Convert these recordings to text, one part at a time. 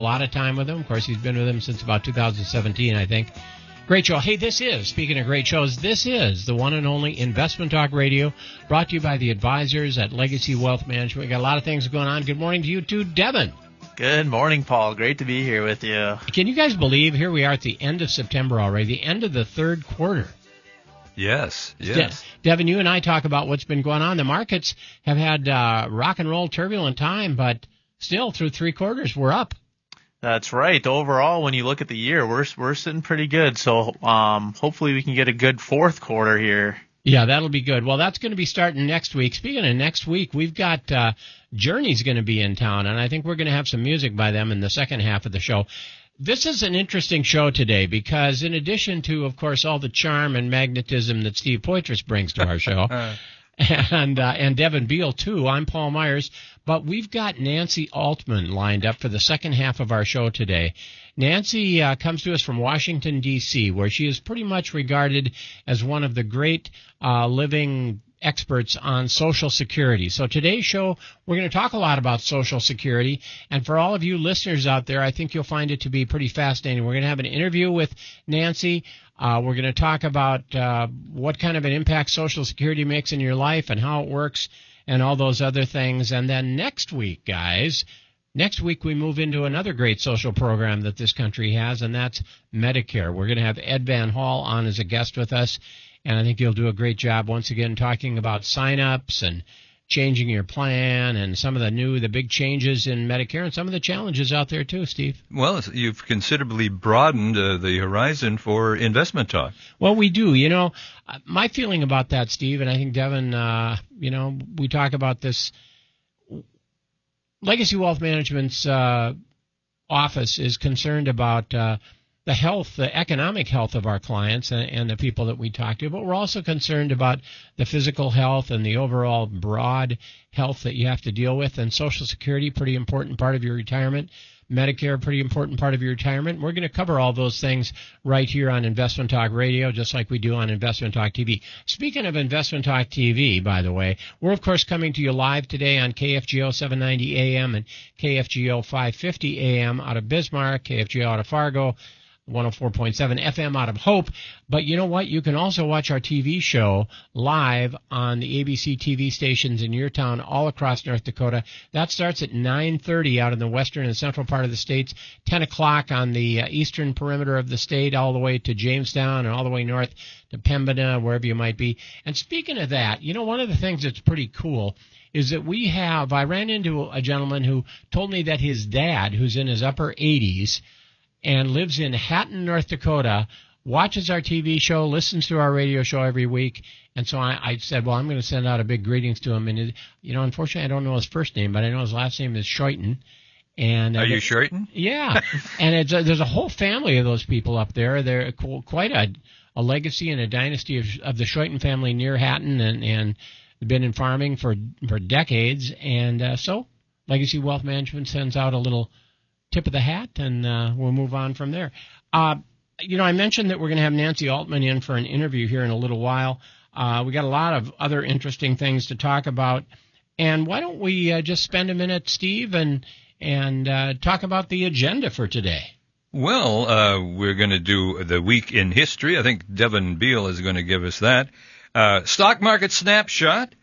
a lot of time with him. Of course, he's been with him since about 2017, I think. Great show. Hey, speaking of great shows, this is the one and only Investment Talk Radio, brought to you by the advisors at Legacy Wealth Management. We got a lot of things going on. Good morning to you too, Devin. Good morning, Paul. Great to be here with you. Can you guys believe here we are at the end of September already, the end of the third quarter? Yes. Devin, you and I talk about what's been going on. The markets have had rock and roll turbulent time, but still through three quarters we're up. That's right. Overall, when you look at the year, we're sitting pretty good. So hopefully we can get a good fourth quarter here. Yeah, that'll be good. Well, that's going to be starting next week. Speaking of next week, we've got Journey's going to be in town, and I think we're going to have some music by them in the second half of the show. This is an interesting show today because in addition to, of course, all the charm and magnetism that Steve Poitras brings to our show, and Devin Beal, too, I'm Paul Myers, but we've got Nancy Altman lined up for the second half of our show today. Nancy comes to us from Washington, D.C., where she is pretty much regarded as one of the great living experts on Social Security. So today's show, we're going to talk a lot about Social Security. And for all of you listeners out there, I think you'll find it to be pretty fascinating. We're going to have an interview with Nancy. We're going to talk about what kind of an impact Social Security makes in your life and how it works and all those other things. And then next week, guys, we move into another great social program that this country has, and that's Medicare. We're going to have Ed Van Hall on as a guest with us. And I think you'll do a great job once again talking about sign-ups and changing your plan and some of the big changes in Medicare and some of the challenges out there too, Steve. Well, you've considerably broadened the horizon for investment talk. Well, we do. You know, my feeling about that, Steve, and I think Devin, we talk about this. Legacy Wealth Management's office is concerned about the health, the economic health of our clients and the people that we talk to, but we're also concerned about the physical health and the overall broad health that you have to deal with. And Social Security, pretty important part of your retirement. Medicare, pretty important part of your retirement. We're going to cover all those things right here on Investment Talk Radio, just like we do on Investment Talk TV. Speaking of Investment Talk TV, by the way, we're, of course, coming to you live today on KFGO 790 AM and KFGO 550 AM out of Bismarck, KFGO out of Fargo, 104.7 FM out of Hope. But you know what? You can also watch our TV show live on the ABC TV stations in your town all across North Dakota. That starts at 9:30 out in the western and central part of the states, 10 o'clock on the eastern perimeter of the state, all the way to Jamestown and all the way north to Pembina, wherever you might be. And speaking of that, you know, one of the things that's pretty cool is that I ran into a gentleman who told me that his dad, who's in his upper 80s, and lives in Hatton, North Dakota, watches our TV show, listens to our radio show every week. And so I said, well, I'm going to send out a big greetings to him. And, unfortunately, I don't know his first name, but I know his last name is Schoiten. And Are you Schoiten? Yeah. And there's a whole family of those people up there. They're quite a legacy and a dynasty of the Schoiten family near Hatton and been in farming for decades. And so Legacy Wealth Management sends out a little tip of the hat, and we'll move on from there. I mentioned that we're going to have Nancy Altman in for an interview here in a little while. We got a lot of other interesting things to talk about. And why don't we just spend a minute, Steve, and talk about the agenda for today? Well, we're going to do the week in history. I think Devin Beal is going to give us that. Stock market snapshot.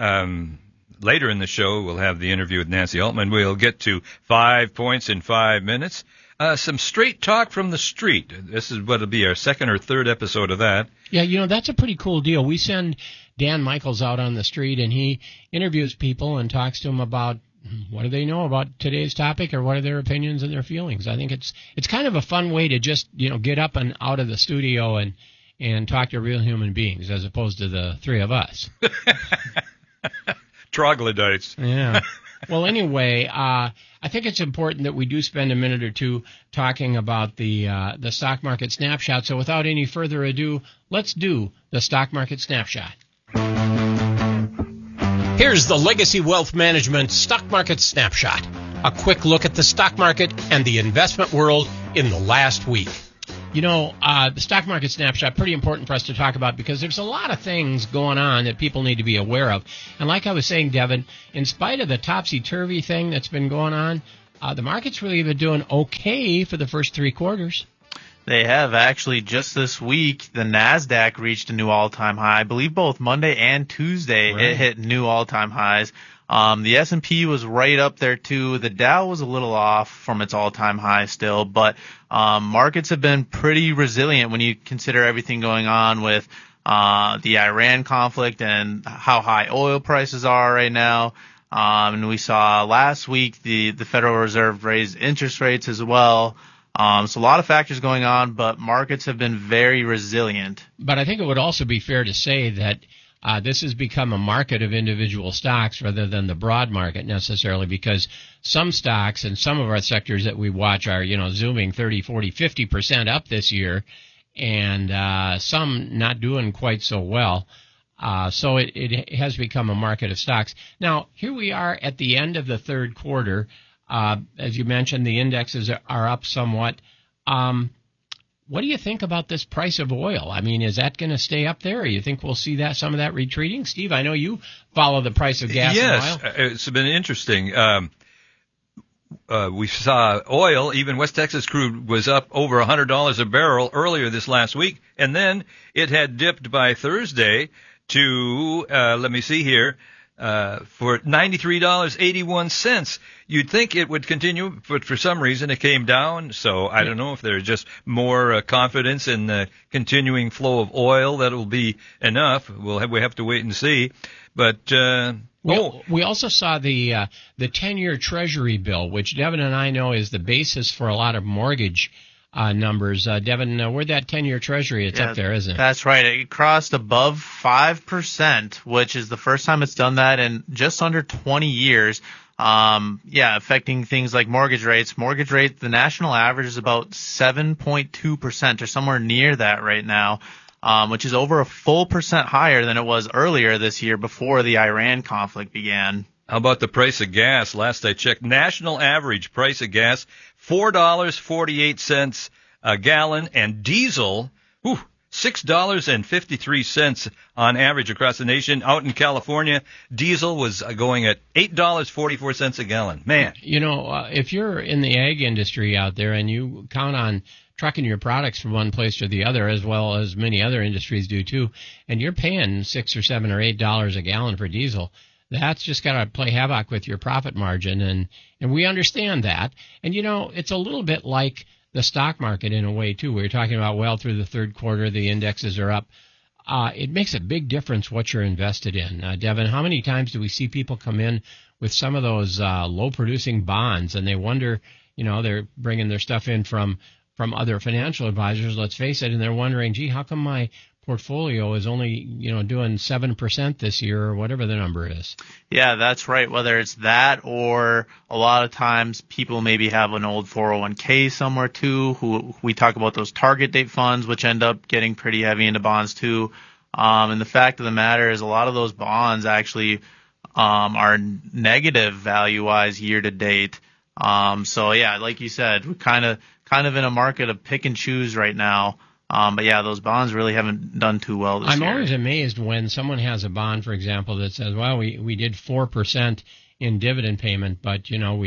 Later in the show, we'll have the interview with Nancy Altman. We'll get to 5 points in 5 minutes. Some straight talk from the street. This is what will be our second or third episode of that. Yeah, that's a pretty cool deal. We send Dan Michaels out on the street, and he interviews people and talks to them about what do they know about today's topic or what are their opinions and their feelings. I think it's kind of a fun way to just, get up and out of the studio and talk to real human beings as opposed to the three of us. Troglodytes. Yeah. Well, anyway, I think it's important that we do spend a minute or two talking about the stock market snapshot. So without any further ado, let's do the stock market snapshot. Here's the Legacy Wealth Management Stock Market Snapshot. A quick look at the stock market and the investment world in the last week. The stock market snapshot, pretty important for us to talk about because there's a lot of things going on that people need to be aware of. And like I was saying, Devin, in spite of the topsy-turvy thing that's been going on, the market's really been doing okay for the first 3 quarters. They have actually. Just this week, the NASDAQ reached a new all-time high. I believe both Monday and Tuesday It hit new all-time highs. The S&P was right up there too. The Dow was a little off from its all-time high still, but markets have been pretty resilient when you consider everything going on with the Iran conflict and how high oil prices are right now. And we saw last week the Federal Reserve raise interest rates as well. So a lot of factors going on, but markets have been very resilient. But I think it would also be fair to say that this has become a market of individual stocks rather than the broad market necessarily, because some stocks and some of our sectors that we watch are, zooming 30, 40, 50% up this year, and some not doing quite so well. So it has become a market of stocks. Now, here we are at the end of the third quarter. As you mentioned, the indexes are up somewhat. What do you think about this price of oil? I mean, is that going to stay up there, or you think we'll see some of that retreating? Steve, I know you follow the price of gas and oil. Yes, it's been interesting. We saw oil, even West Texas crude, was up over $100 a barrel earlier this last week, and then it had dipped by Thursday to, let me see here, for $93.81. You'd think it would continue, but for some reason it came down. So I don't know if there's just more confidence in the continuing flow of oil that will be enough. We have to wait and see. But we also saw the 10-year Treasury bill, which Devin and I know is the basis for a lot of mortgage numbers. Devin, where'd that 10-year Treasury? It's up there, isn't it? That's right. It crossed above 5%, which is the first time it's done that in just under 20 years. Affecting things like mortgage rates. Mortgage rate, the national average is about 7.2% or somewhere near that right now, which is over a full percent higher than it was earlier this year before the Iran conflict began. How about the price of gas? Last I checked, national average price of gas, $4.48 a gallon, and diesel, $6.53 on average across the nation. Out in California, diesel was going at $8.44 a gallon. Man. If you're in the ag industry out there and you count on trucking your products from one place to the other, as well as many other industries do too, and you're paying $6 or $7 or $8 a gallon for diesel, that's just got to play havoc with your profit margin, and we understand that. And, it's a little bit like the stock market in a way, too. We were talking about, through the third quarter, the indexes are up. It makes a big difference what you're invested in. Devin, how many times do we see people come in with some of those low-producing bonds, and they wonder, they're bringing their stuff in from other financial advisors, let's face it, and they're wondering, gee, how come my portfolio is only, doing 7% this year, or whatever the number is? Yeah, that's right. Whether it's that, or a lot of times people maybe have an old 401k somewhere too, who we talk about those target date funds, which end up getting pretty heavy into bonds too. And the fact of the matter is a lot of those bonds actually are negative value-wise year to date. So yeah, like you said, we're kind of in a market of pick and choose right now. But yeah, those bonds really haven't done too well this year. I'm always amazed when someone has a bond, for example, that says, we did 4% in dividend payment, but,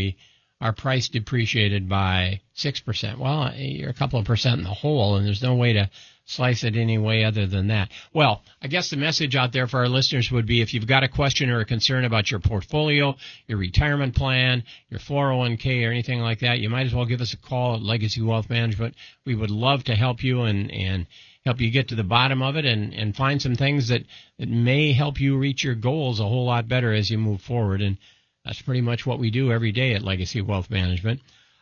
our price depreciated by 6%. Well, you're a couple of percent in the hole, and there's no way to slice it any way other than that. Well, I guess the message out there for our listeners would be, if you've got a question or a concern about your portfolio, your retirement plan, your 401k, or anything like that, you might as well give us a call at Legacy Wealth Management. We would love to help you and help you get to the bottom of it and find some things that may help you reach your goals a whole lot better as you move forward. And that's pretty much what we do every day at Legacy Wealth Management.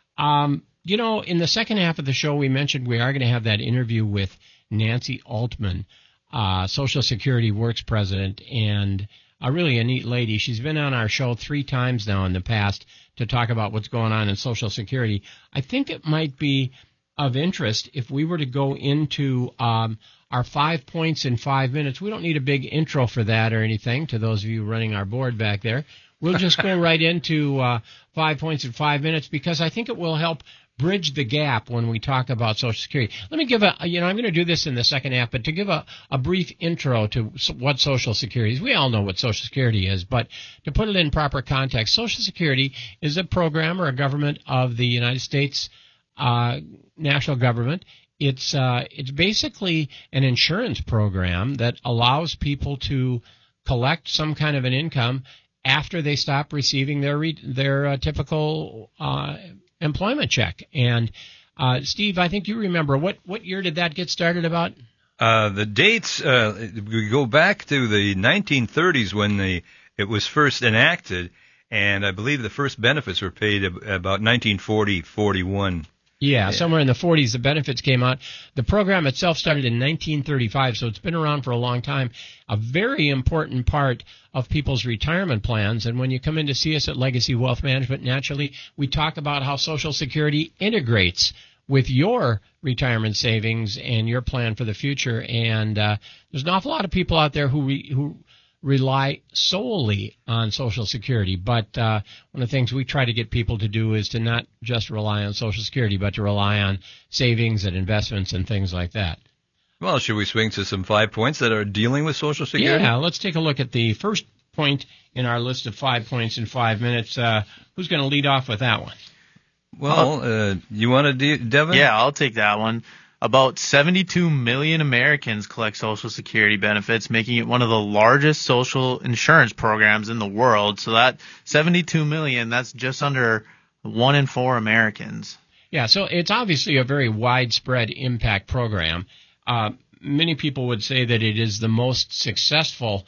In the second half of the show, we mentioned we are going to have that interview with Nancy Altman, Social Security Works president, and really a neat lady. She's been on our show 3 times now in the past to talk about what's going on in Social Security. I think it might be of interest if we were to go into our 5 points in 5 minutes. We don't need a big intro for that or anything, to those of you running our board back there. We'll just go right into 5 points in 5 minutes, because I think it will help bridge the gap when we talk about Social Security. Let me give I'm going to do this in the second half, but to give a brief intro to what Social Security is. We all know what Social Security is, but to put it in proper context, Social Security is a program or a government of the United States national government. It's basically an insurance program that allows people to collect some kind of an income after they stop receiving their typical employment check. And Steve, I think you remember what year did that get started about? The dates we go back to the 1930s when it was first enacted, and I believe the first benefits were paid about 1940-41. Yeah, somewhere in the 40s the benefits came out. The program itself started in 1935, so it's been around for a long time. A very important part of people's retirement plans. And when you come in to see us at Legacy Wealth Management, naturally, we talk about how Social Security integrates with your retirement savings and your plan for the future. And there's an awful lot of people out there who rely solely on Social Security. But one of the things we try to get people to do is to not just rely on Social Security, but to rely on savings and investments and things like that. Well, should we swing to some 5 points that are dealing with Social Security? Yeah, let's take a look at the first point in our list of 5 points in 5 minutes. Who's going to lead off with that one? Well, you want to, Devin? Yeah, I'll take that one. About 72 million Americans collect Social Security benefits, making it one of the largest social insurance programs in the world. So that 72 million, that's just under 1 in 4 Americans. Yeah, so it's obviously a very widespread impact program. Many people would say that it is the most successful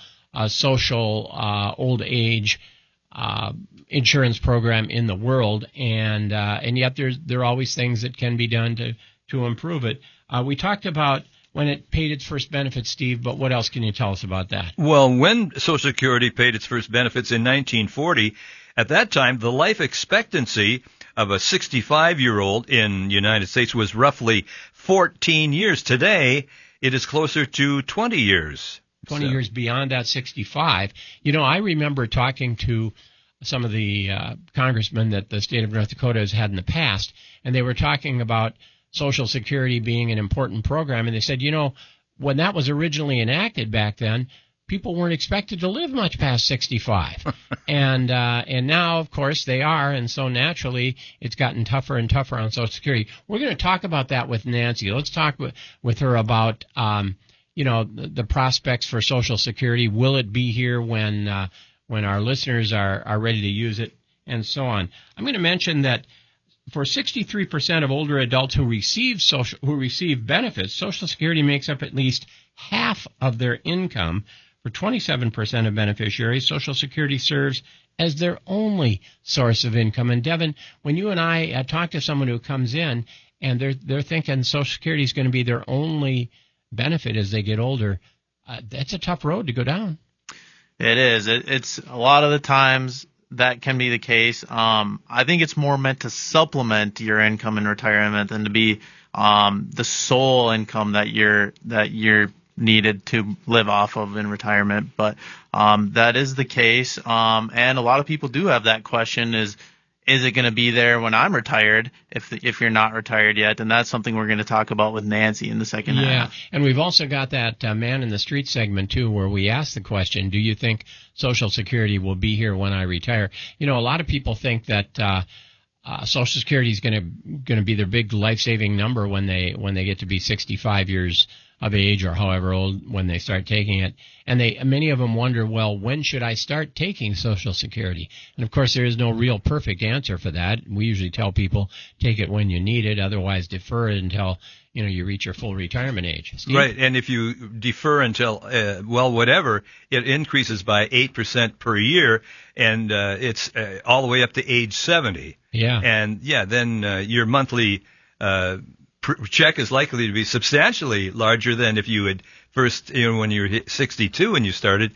social old age insurance program in the world, and yet there are always things that can be done to improve it. We talked about when it paid its first benefits, Steve, but what else can you tell us about that? Well, when Social Security paid its first benefits in 1940, at that time, the life expectancy of a 65-year-old in the United States was roughly 14 years. Today, it is closer to 20 years. 20 years beyond that 65. I remember talking to some of the congressmen that the state of North Dakota has had in the past, and they were talking about Social Security being an important program, and they said, when that was originally enacted back then, people weren't expected to live much past 65. And now, of course, they are, and so naturally it's gotten tougher and tougher on Social Security. We're going to talk about that with Nancy. Let's talk with her about the prospects for Social Security. Will it be here when our listeners are ready to use it, and so on. I'm going to mention that for 63% of older adults who receive benefits, Social Security makes up at least half of their income. For 27% of beneficiaries, Social Security serves as their only source of income. And Devin, when you and I talk to someone who comes in and they're thinking Social Security is going to be their only benefit as they get older, that's a tough road to go down. It is. It's a lot of the times that can be the case. I think it's more meant to supplement your income in retirement than to be the sole income that you're needed to live off of in retirement. But that is the case. And a lot of people do have that question: is it going to be there when I'm retired? If you're not retired yet, and that's something we're going to talk about with Nancy in the second half. Yeah, and we've also got that man in the street segment too, where we ask the question: do you think Social Security will be here when I retire? A lot of people think that Social Security is going to be their big life-saving number when they get to be 65 years of age or however old when they start taking it. And many of them wonder, well, when should I start taking Social Security? And of course, there is no real perfect answer for that. We usually tell people take it when you need it, otherwise defer it until you reach your full retirement age. Steve? Right, and if you defer until whatever, it increases by 8% per year, and it's all the way up to age 70. Yeah, and then your monthly check is likely to be substantially larger than if you had first, when you were 62 when you started.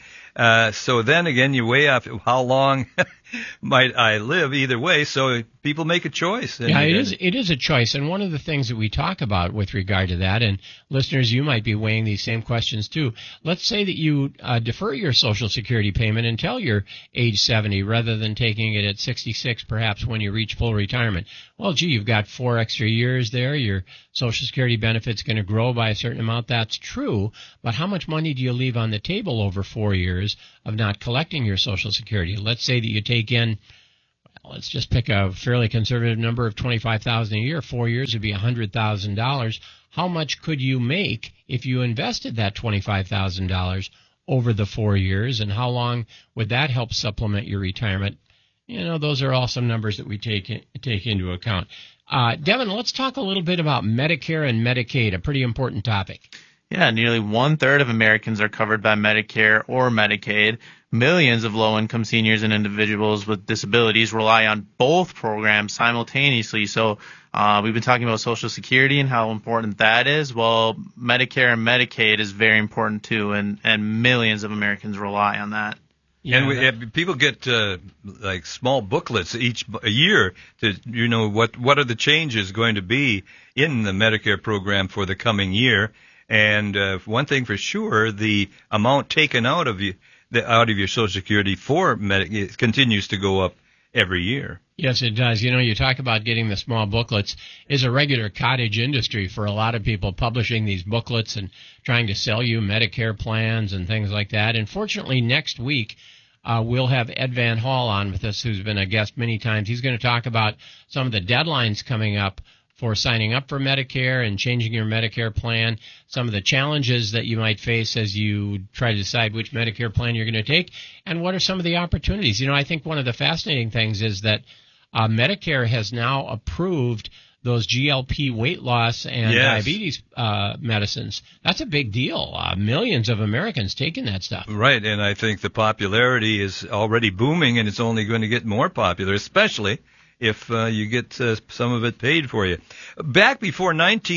So then again, you weigh up how long might I live either way. So people make a choice. Yeah, it is a choice. And one of the things that we talk about with regard to that, and listeners, you might be weighing these same questions too. Let's say that you defer your Social Security payment until you're age 70 rather than taking it at 66, perhaps when you reach full retirement. Well, gee, you've got 4 extra years there. Your Social Security benefit's going to grow by a certain amount. That's true. But how much money do you leave on the table over 4 years of not collecting your Social Security? Let's say that you take in, let's just pick a fairly conservative number of $25,000 a year. 4 years would be $100,000. How much could you make if you invested that $25,000 over the 4 years? And how long would that help supplement your retirement? Those are all some numbers that we take into account. Devin, let's talk a little bit about Medicare and Medicaid, a pretty important topic. Yeah, nearly 1/3 of Americans are covered by Medicare or Medicaid. Millions of low-income seniors and individuals with disabilities rely on both programs simultaneously. So we've been talking about Social Security and how important that is. Well, Medicare and Medicaid is very important too, and millions of Americans rely on that. Yeah, and people get like small booklets a year to what are the changes going to be in the Medicare program for the coming year. And one thing for sure, the amount taken out of your Social Security for Medicare continues to go up every year. Yes, it does. You talk about getting the small booklets. Is a regular cottage industry for a lot of people, publishing these booklets and trying to sell you Medicare plans and things like that. And fortunately, next week, we'll have Ed Van Hall on with us, who's been a guest many times. He's going to talk about some of the deadlines coming up for signing up for Medicare and changing your Medicare plan, some of the challenges that you might face as you try to decide which Medicare plan you're going to take, and what are some of the opportunities. I think one of the fascinating things is that Medicare has now approved those GLP weight loss and diabetes medicines. That's a big deal. Millions of Americans taking that stuff. Right, and I think the popularity is already booming, and it's only going to get more popular, especially if you get some of it paid for you. Back before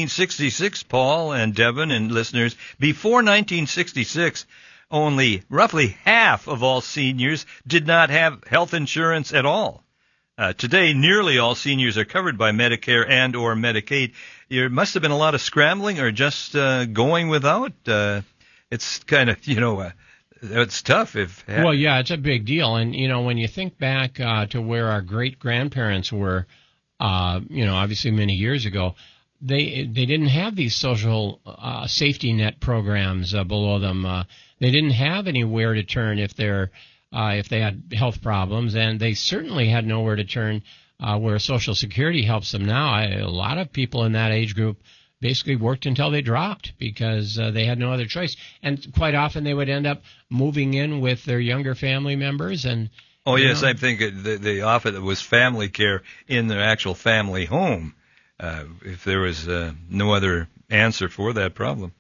1966, Paul and Devin and listeners, before 1966, only roughly half of all seniors did not have health insurance at all. Today, nearly all seniors are covered by Medicare and or Medicaid. There must have been a lot of scrambling or just going without. It's kind of, it's tough. Well, yeah, it's a big deal. And, when you think back to where our great-grandparents were, obviously many years ago, they didn't have these social safety net programs below them. They didn't have anywhere to turn if they had health problems, and they certainly had nowhere to turn where Social Security helps them now. A lot of people in that age group basically worked until they dropped because they had no other choice. And quite often they would end up moving in with their younger family members. And yes, I think they often it was family care in their actual family home if there was no other answer for that problem.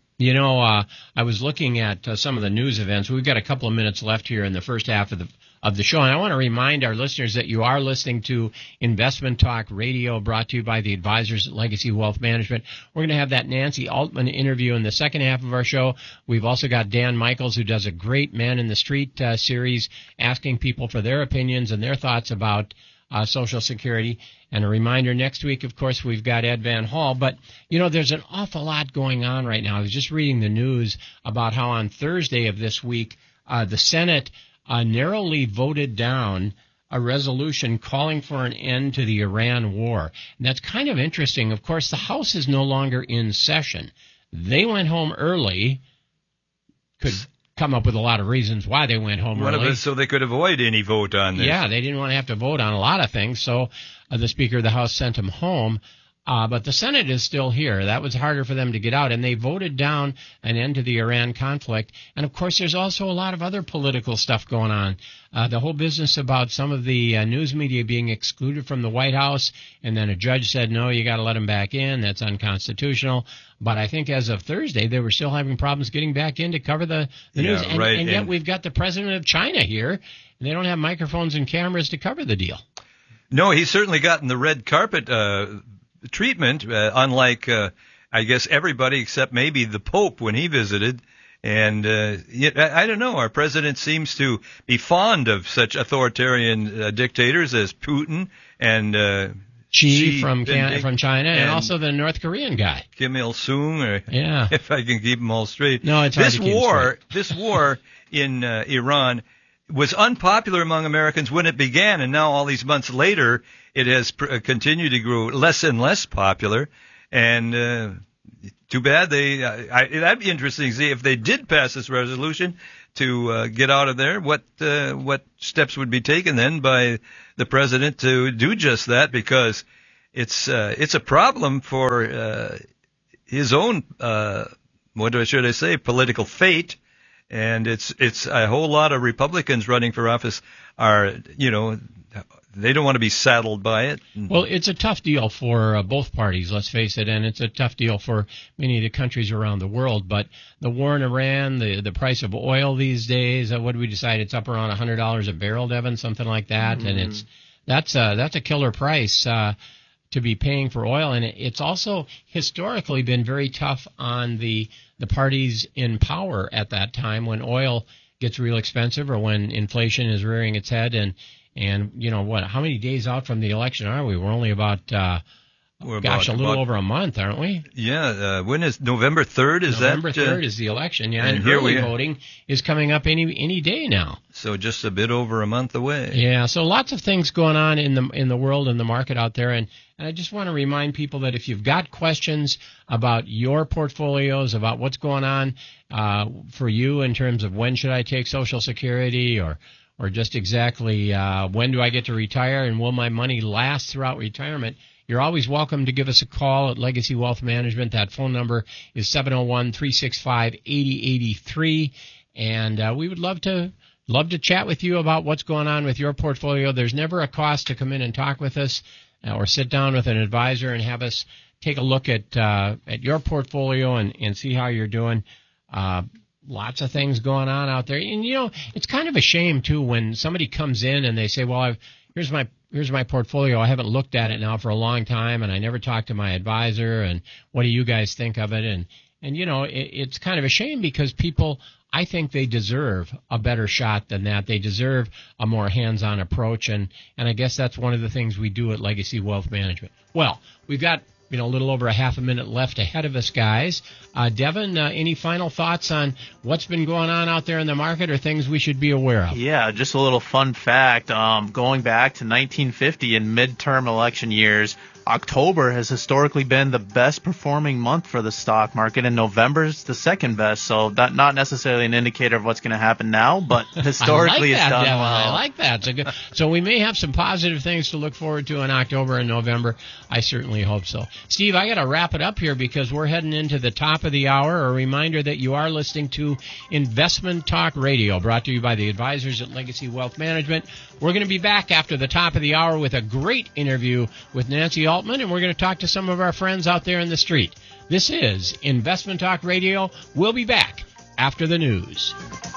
I was looking at some of the news events. We've got a couple of minutes left here in the first half of the show, and I want to remind our listeners that you are listening to Investment Talk Radio, brought to you by the advisors at Legacy Wealth Management. We're going to have that Nancy Altman interview in the second half of our show. We've also got Dan Michaels, who does a great Man in the Street series, asking people for their opinions and their thoughts about Social Security. And a reminder, next week, of course, we've got Ed Van Hall. But, there's an awful lot going on right now. I was just reading the news about how on Thursday of this week, the Senate narrowly voted down a resolution calling for an end to the Iran war. And that's kind of interesting. Of course, the House is no longer in session. They went home early. Could come up with a lot of reasons why they went home early. One of it so they could avoid any vote on this. Yeah, they didn't want to have to vote on a lot of things, so the Speaker of the House sent them home. But the Senate is still here. That was harder for them to get out, and they voted down an end to the Iran conflict. And, of course, there's also a lot of other political stuff going on. The whole business about some of the news media being excluded from the White House, and then a judge said, no, you got to let them back in. That's unconstitutional. But I think as of Thursday, they were still having problems getting back in to cover the news. And yet we've got the president of China here, and they don't have microphones and cameras to cover the deal. No, he's certainly gotten the red carpet treatment, unlike, I guess, everybody except maybe the Pope when he visited. And I don't know. Our president seems to be fond of such authoritarian dictators as Putin and Xi from China, and also the North Korean guy, Kim Il-sung. Yeah, if I can keep them all straight. No, it's hard to keep straight. This war in Iran was unpopular among Americans when it began, and now all these months later, it has continued to grow less and less popular. And too bad that'd be interesting to see if they did pass this resolution to get out of there. What steps would be taken then by the president to do just that? Because it's a problem for his own political fate. And it's a whole lot of Republicans running for office are, they don't want to be saddled by it. Well, it's a tough deal for both parties, let's face it, and it's a tough deal for many of the countries around the world. But the war in Iran, the price of oil these days, what do we decide? It's up around $100 a barrel, Devin, something like that, and that's a killer price to be paying for oil, and it's also historically been very tough on the parties in power at that time when oil gets real expensive or when inflation is rearing its head. And how many days out from the election are we? We're only about a little over a month, aren't we? Yeah. When is November 3rd? November 3rd is the election. Yeah, and early voting is coming up any day now. So just a bit over a month away. Yeah. So lots of things going on in the world and the market out there, and I just want to remind people that if you've got questions about your portfolios, about what's going on for you in terms of when should I take Social Security or just exactly when do I get to retire and will my money last throughout retirement, you're always welcome to give us a call at Legacy Wealth Management. That phone number is 701-365-8083, and we would love to chat with you about what's going on with your portfolio. There's never a cost to come in and talk with us or sit down with an advisor and have us take a look at your portfolio and see how you're doing. Lots of things going on out there. And, it's kind of a shame, too, when somebody comes in and they say, well, here's my portfolio. I haven't looked at it now for a long time, and I never talked to my advisor, and what do you guys think of it? And it's kind of a shame because people, I think they deserve a better shot than that. They deserve a more hands-on approach, and I guess that's one of the things we do at Legacy Wealth Management. Well, we've got a little over a half a minute left ahead of us, guys. Devin, any final thoughts on what's been going on out there in the market or things we should be aware of? Yeah, just a little fun fact. Going back to 1950 in midterm election years, October has historically been the best performing month for the stock market, and November is the second best. So that not necessarily an indicator of what's going to happen now, but historically it's done well. I like that. So we may have some positive things to look forward to in October and November. I certainly hope so. Steve, I got to wrap it up here because we're heading into the top of the hour. A reminder that you are listening to Investment Talk Radio, brought to you by the advisors at Legacy Wealth Management. We're going to be back after the top of the hour with a great interview with Nancy Altman, and we're going to talk to some of our friends out there in the street. This is Investment Talk Radio. We'll be back after the news.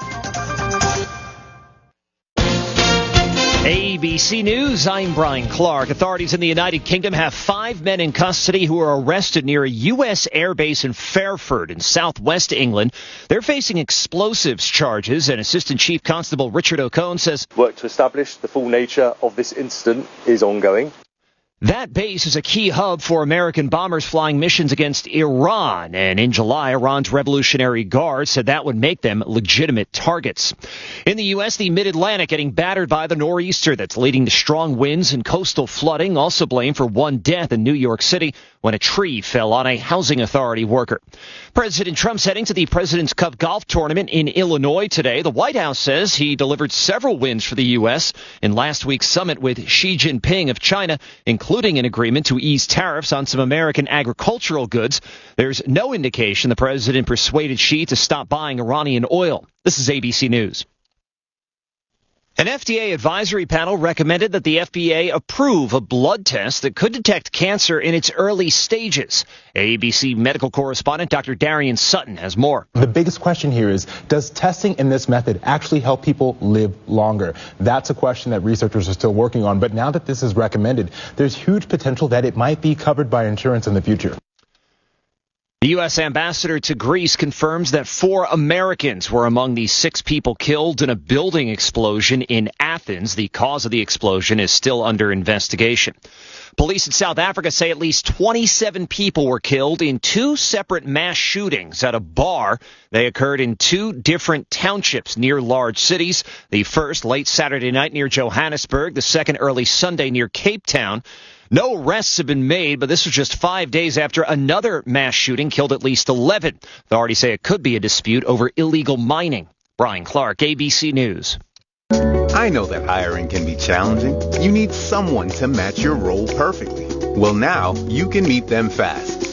ABC News, I'm Brian Clark. Authorities in the United Kingdom have 5 men in custody who were arrested near a U.S. airbase in Fairford in southwest England. They're facing explosives charges, and Assistant Chief Constable Richard O'Cone says work to establish the full nature of this incident is ongoing. That base is a key hub for American bombers flying missions against Iran, and in July, Iran's Revolutionary Guard said that would make them legitimate targets. In the U.S., the mid-Atlantic getting battered by the nor'easter that's leading to strong winds and coastal flooding, also blamed for one death in New York City when a tree fell on a housing authority worker. President Trump's heading to the President's Cup golf tournament in Illinois today. The White House says he delivered several wins for the U.S. in last week's summit with Xi Jinping of China, including an agreement to ease tariffs on some American agricultural goods. There's no indication the president persuaded Xi to stop buying Iranian oil. This is ABC News. An FDA advisory panel recommended that the FDA approve a blood test that could detect cancer in its early stages. ABC medical correspondent Dr. Darian Sutton has more. The biggest question here is, does testing in this method actually help people live longer? That's a question that researchers are still working on, but now that this is recommended, there's huge potential that it might be covered by insurance in the future. The U.S. ambassador to Greece confirms that 4 Americans were among the 6 people killed in a building explosion in Athens. The cause of the explosion is still under investigation. Police in South Africa say at least 27 people were killed in 2 separate mass shootings at a bar. They occurred in 2 different townships near large cities. The first late Saturday night near Johannesburg, the second early Sunday near Cape Town. No arrests have been made, but this was just 5 days after another mass shooting killed at least 11. Authorities say it could be a dispute over illegal mining. Brian Clark, ABC News. I know that hiring can be challenging. You need someone to match your role perfectly. Well, now you can meet them fast.